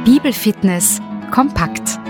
Bibelfitness kompakt.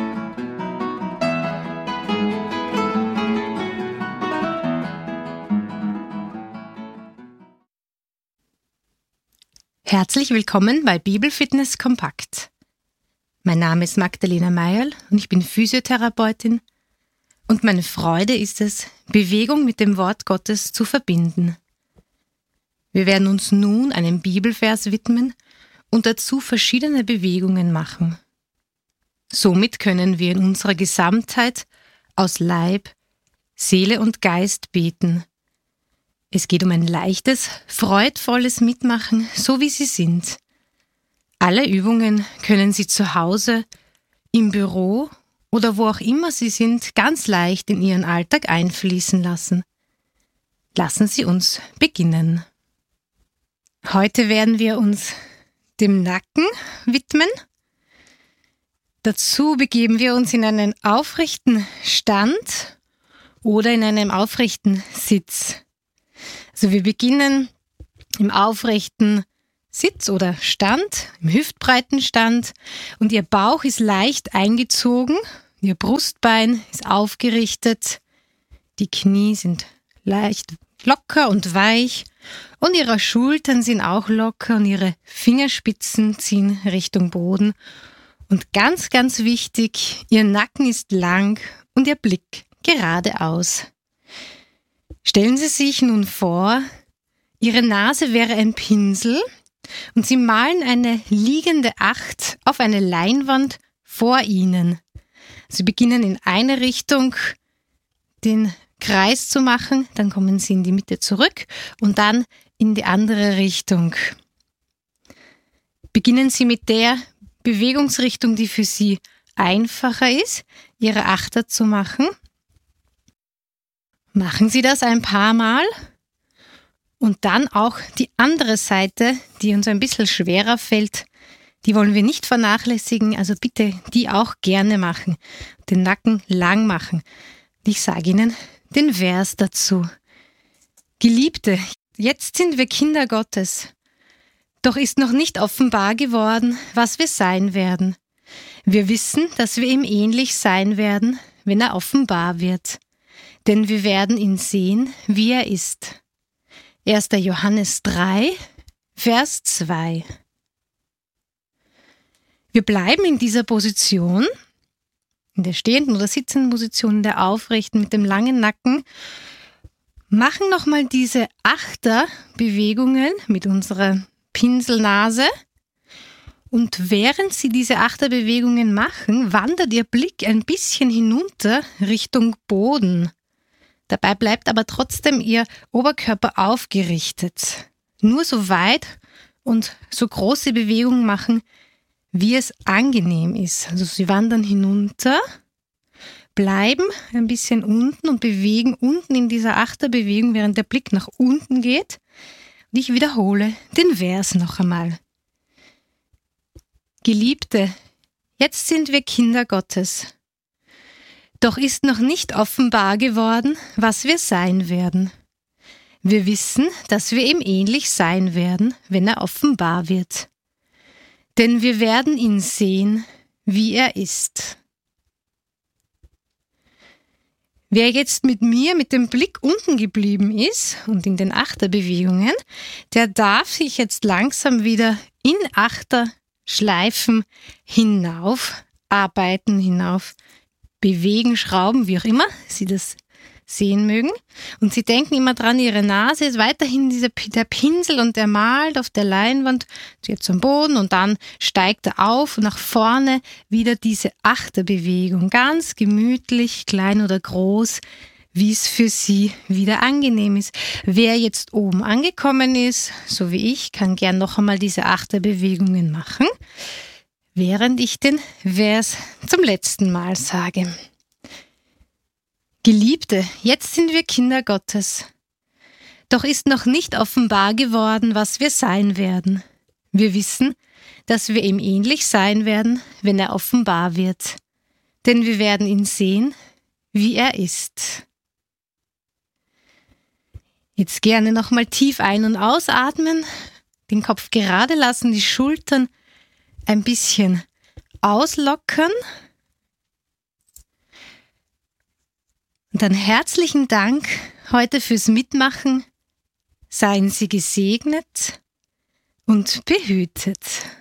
Herzlich willkommen bei Bibelfitness kompakt. Mein Name ist Magdalena Meierl und ich bin Physiotherapeutin und meine Freude ist es, Bewegung mit dem Wort Gottes zu verbinden. Wir werden uns nun einem Bibelvers widmen und dazu verschiedene Bewegungen machen. Somit können wir in unserer Gesamtheit aus Leib, Seele und Geist beten. Es geht um ein leichtes, freudvolles Mitmachen, so wie Sie sind. Alle Übungen können Sie zu Hause, im Büro oder wo auch immer Sie sind, ganz leicht in Ihren Alltag einfließen lassen. Lassen Sie uns beginnen. Heute werden wir uns dem Nacken widmen. Dazu begeben wir uns in einen aufrechten Stand oder in einem aufrechten Sitz. Also wir beginnen im aufrechten Sitz oder Stand, im hüftbreiten Stand und Ihr Bauch ist leicht eingezogen, Ihr Brustbein ist aufgerichtet, die Knie sind leicht locker und weich und Ihre Schultern sind auch locker und Ihre Fingerspitzen ziehen Richtung Boden. Und ganz, ganz wichtig, Ihr Nacken ist lang und Ihr Blick geradeaus. Stellen Sie sich nun vor, Ihre Nase wäre ein Pinsel und Sie malen eine liegende 8 auf eine Leinwand vor Ihnen. Sie beginnen in eine Richtung den Kreis zu machen, dann kommen Sie in die Mitte zurück und dann in die andere Richtung. Beginnen Sie mit der Bewegungsrichtung, die für Sie einfacher ist, Ihre Achter zu machen. Machen Sie das ein paar Mal und dann auch die andere Seite, die uns ein bisschen schwerer fällt, die wollen wir nicht vernachlässigen, also bitte die auch gerne machen, den Nacken lang machen. Ich sage Ihnen den Vers dazu. Geliebte, jetzt sind wir Kinder Gottes, doch ist noch nicht offenbar geworden, was wir sein werden. Wir wissen, dass wir ihm ähnlich sein werden, wenn er offenbar wird. Denn wir werden ihn sehen, wie er ist. 1. Johannes 3, Vers 2. Wir bleiben in dieser Position, in der stehenden oder sitzenden Position, in der aufrechten mit dem langen Nacken, machen nochmal diese Achterbewegungen mit unserer Pinselnase und während Sie diese Achterbewegungen machen, wandert Ihr Blick ein bisschen hinunter Richtung Boden. Dabei bleibt aber trotzdem Ihr Oberkörper aufgerichtet. Nur so weit und so große Bewegungen machen, wie es angenehm ist. Also Sie wandern hinunter, bleiben ein bisschen unten und bewegen unten in dieser Achterbewegung, während der Blick nach unten geht. Und ich wiederhole den Vers noch einmal. Geliebte, jetzt sind wir Kinder Gottes. Doch ist noch nicht offenbar geworden, was wir sein werden. Wir wissen, dass wir ihm ähnlich sein werden, wenn er offenbar wird. Denn wir werden ihn sehen, wie er ist. Wer jetzt mit mir mit dem Blick unten geblieben ist und in den Achterbewegungen, der darf sich jetzt langsam wieder in Achterschleifen hinauf arbeiten, hinauf bewegen, schrauben, wie auch immer Sie das sehen mögen. Und Sie denken immer dran, Ihre Nase ist weiterhin der Pinsel und der malt auf der Leinwand jetzt am Boden und dann steigt er auf und nach vorne wieder diese Achterbewegung. Ganz gemütlich, klein oder groß, wie es für Sie wieder angenehm ist. Wer jetzt oben angekommen ist, so wie ich, kann gern noch einmal diese Achterbewegungen machen, während ich den Vers zum letzten Mal sage. Geliebte, jetzt sind wir Kinder Gottes. Doch ist noch nicht offenbar geworden, was wir sein werden. Wir wissen, dass wir ihm ähnlich sein werden, wenn er offenbar wird. Denn wir werden ihn sehen, wie er ist. Jetzt gerne nochmal tief ein- und ausatmen, den Kopf gerade lassen, die Schultern ein bisschen auslockern. Und dann herzlichen Dank heute fürs Mitmachen. Seien Sie gesegnet und behütet.